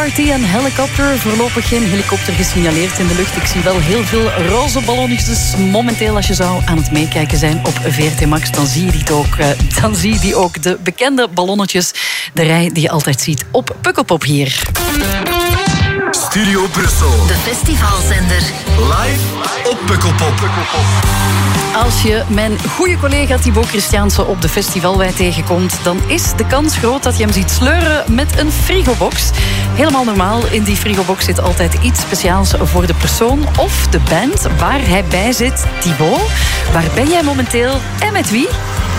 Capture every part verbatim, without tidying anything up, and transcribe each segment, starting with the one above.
Party en Helicopter. Voorlopig geen helikopter gesignaleerd in de lucht. Ik zie wel heel veel roze ballonnetjes. Momenteel, als je zou aan het meekijken zijn op V R T Max, dan zie je die ook, uh, dan zie je die ook. De bekende ballonnetjes. De rij die je altijd ziet op Pukkelpop hier. Studio Brussel. De festivalzender. Live op Pukkelpop. Als je mijn goede collega Thibaut Christiaanse op de festivalwei tegenkomt, dan is de kans groot dat je hem ziet sleuren met een frigobox. Helemaal normaal, in die frigobox zit altijd iets speciaals voor de persoon of de band waar hij bij zit. Thibaut, waar ben jij momenteel en met wie?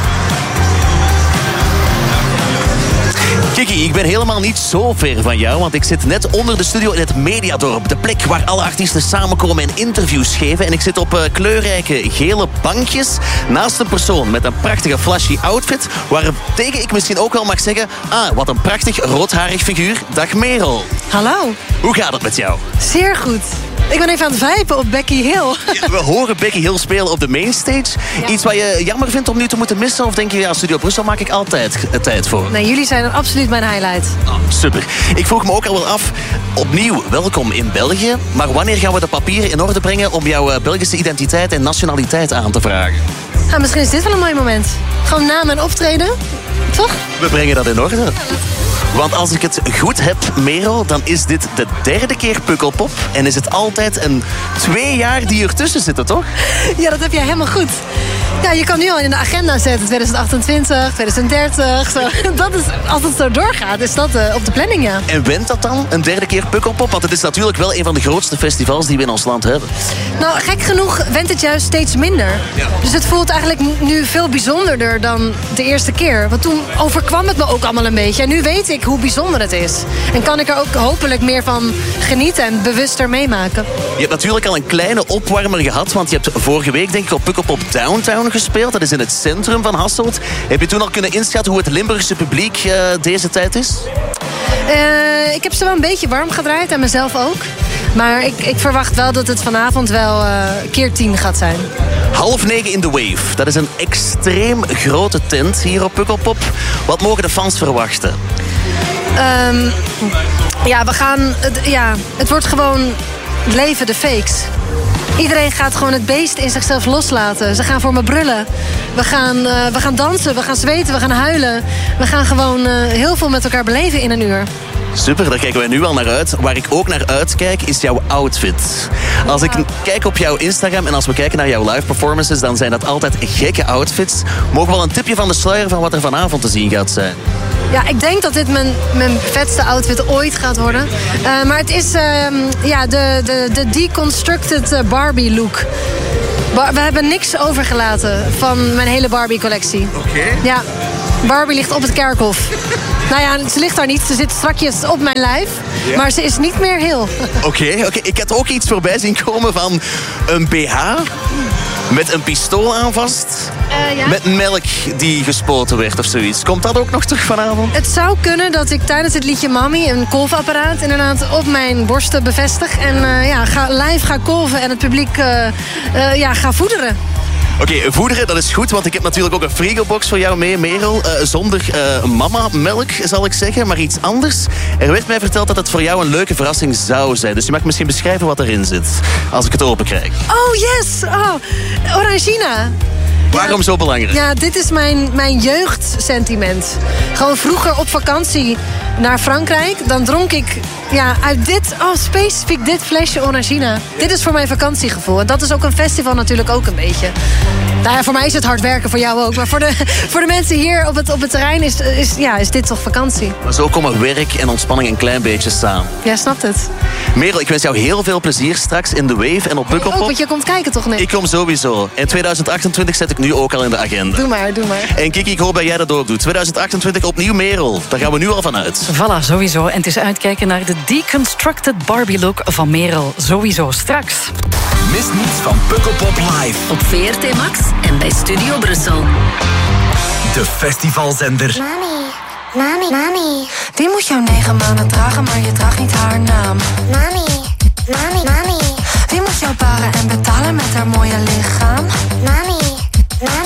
Kiki, ik ben helemaal niet zo ver van jou, want ik zit net onder de studio in het Mediadorp. De plek waar alle artiesten samenkomen en interviews geven. En ik zit op uh, kleurrijke gele bankjes naast een persoon met een prachtige flashy outfit, waartegen ik misschien ook wel mag zeggen, ah, wat een prachtig roodharig figuur. Dag Merel. Hallo. Hoe gaat het met jou? Zeer goed. Ik ben even aan het viben op Becky Hill. Ja, we horen Becky Hill spelen op de mainstage. Ja. Iets wat je jammer vindt om nu te moeten missen? Of denk je, ja, Studio Brussel maak ik altijd tijd voor? Nee, jullie zijn absoluut mijn highlight. Oh, super. Ik vroeg me ook al wel af, opnieuw, welkom in België. Maar wanneer gaan we de papieren in orde brengen om jouw Belgische identiteit en nationaliteit aan te vragen? Ja, misschien is dit wel een mooi moment. Gewoon na mijn optreden, toch? We brengen dat in orde. Want als ik het goed heb, Merel, dan is dit de derde keer Pukkelpop. En is het altijd een twee jaar die ertussen zitten, toch? Ja, dat heb jij helemaal goed. Ja, je kan nu al in de agenda zetten twintig achtentwintig, twintig dertig. Zo. Dat is, als het zo doorgaat, is dat uh, op de planning, ja. En went dat dan, een derde keer Pukkelpop? Want het is natuurlijk wel een van de grootste festivals die we in ons land hebben. Nou, gek genoeg went het juist steeds minder. Ja. Dus het voelt eigenlijk nu veel bijzonderder dan de eerste keer. Want toen overkwam het me ook allemaal een beetje. En nu weet ik hoe bijzonder het is. En kan ik er ook hopelijk meer van genieten en bewuster meemaken. Je hebt natuurlijk al een kleine opwarmer gehad, want je hebt vorige week denk ik op Pukkelpop Downtown gespeeld. Dat is in het centrum van Hasselt. Heb je toen al kunnen inschatten hoe het Limburgse publiek uh, deze tijd is? Uh, ik heb ze wel een beetje warm gedraaid en mezelf ook. Maar ik, ik verwacht wel dat het vanavond wel uh, keer tien gaat zijn. Half negen in The Wave. Dat is een extreem grote tent hier op Pukkelpop. Wat mogen de fans verwachten? Um, ja, we gaan... Het, ja, het wordt gewoon leven de fakes. Iedereen gaat gewoon het beest in zichzelf loslaten. Ze gaan voor me brullen. We gaan, uh, we gaan dansen, we gaan zweten, we gaan huilen. We gaan gewoon uh, heel veel met elkaar beleven in een uur. Super, daar kijken wij nu al naar uit. Waar ik ook naar uitkijk is jouw outfit. Als ik kijk op jouw Instagram en als we kijken naar jouw live performances, dan zijn dat altijd gekke outfits. Mogen we wel een tipje van de sluier van wat er vanavond te zien gaat zijn? Ja, ik denk dat dit mijn, mijn vetste outfit ooit gaat worden. Uh, maar het is uh, ja, de, de, de deconstructed Barbie look. Bar- we hebben niks overgelaten van mijn hele Barbie-collectie. Oké. Okay. Ja, Barbie ligt op het kerkhof. Nou ja, ze ligt daar niet. Ze zit strakjes op mijn lijf. Ja. Maar ze is niet meer heel. Oké, okay, oké. Okay. Ik had ook iets voorbij zien komen van een B H met een pistool aan vast. Uh, ja. Met melk die gespoten werd of zoiets. Komt dat ook nog terug vanavond? Het zou kunnen dat ik tijdens het liedje Mami een kolfapparaat inderdaad op mijn borsten bevestig. En uh, ja, ga, live ga kolven en het publiek uh, uh, ja, ga voederen. Oké, okay, voederen, dat is goed, want ik heb natuurlijk ook een frigobox voor jou mee, Merel. Uh, zonder uh, mama-melk, zal ik zeggen, maar iets anders. Er werd mij verteld dat het voor jou een leuke verrassing zou zijn. Dus je mag misschien beschrijven wat erin zit, als ik het open krijg. Oh, yes! Oh, Orangina. Waarom ja, zo belangrijk? Ja, dit is mijn, mijn jeugdsentiment. Gewoon vroeger op vakantie naar Frankrijk. Dan dronk ik ja, uit dit, oh, specifiek dit flesje Orangina. Dit is voor mijn vakantiegevoel. En dat is ook een festival natuurlijk ook een beetje. Nou ja, voor mij is het hard werken, voor jou ook. Maar voor de, voor de mensen hier op het, op het terrein is, is, ja, is dit toch vakantie. Maar zo komen werk en ontspanning een klein beetje samen. Ja, snapt het. Merel, ik wens jou heel veel plezier straks in The Wave en op Pukkelpop. Ook, want je komt kijken toch net? Ik kom sowieso. En twintig achtentwintig zet ik nu ook al in de agenda. Doe maar, doe maar. En Kiki, ik hoop dat jij dat ook doet. twintig achtentwintig opnieuw Merel. Daar gaan we nu al van uit. Voilà, sowieso. En het is uitkijken naar de deconstructed Barbie look van Merel. Sowieso straks. Mis niets van Pukkelpop live. Op V R T Max en bij Studio Brussel. De festivalzender. Mami, mami, mami. Die moet jou negen maanden dragen, maar je draagt niet haar naam. Mami, mami, mami. Die moet jou paren en betalen met haar mooie lichaam. Mami,